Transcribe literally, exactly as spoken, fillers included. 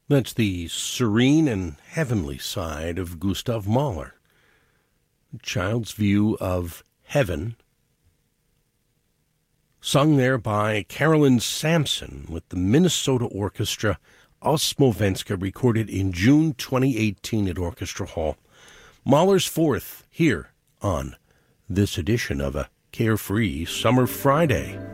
That's the serene and heavenly side of Gustav Mahler. A child's view of heaven, sung there by Carolyn Sampson with the Minnesota Orchestra Osmovenska, recorded in June twenty eighteen at Orchestra Hall. Mahler's Fourth, here on this edition of A Carefree Summer Friday.